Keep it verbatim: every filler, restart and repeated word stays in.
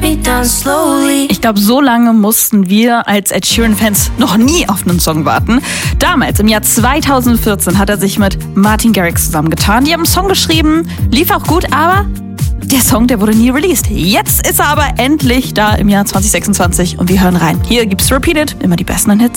be done slowly. Ich glaube, so lange mussten wir als Ed Sheeran-Fans noch nie auf einen Song warten. Damals, im Jahr zweitausendvierzehn, hat er sich mit Martin Garrix zusammengetan. Die haben einen Song geschrieben, lief auch gut, aber der Song, der wurde nie released. Jetzt ist er aber endlich da im Jahr zwanzig sechsundzwanzig und wir hören rein. Hier gibt's Repeated, immer die besten Hits.